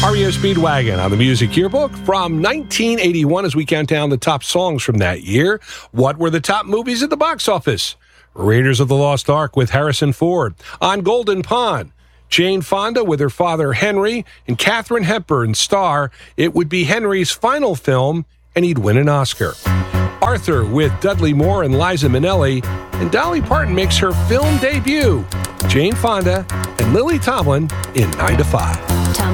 REO Speedwagon on the Music Yearbook from 1981 as we count down the top songs from that year. What were the top movies at the box office? Raiders of the Lost Ark with Harrison Ford. On Golden Pond, Jane Fonda with her father Henry and Katharine Hepburn star. It would be Henry's final film, and he'd win an Oscar. Arthur with Dudley Moore and Liza Minnelli, and Dolly Parton makes her film debut. Jane Fonda and Lily Tomlin in 9 to 5.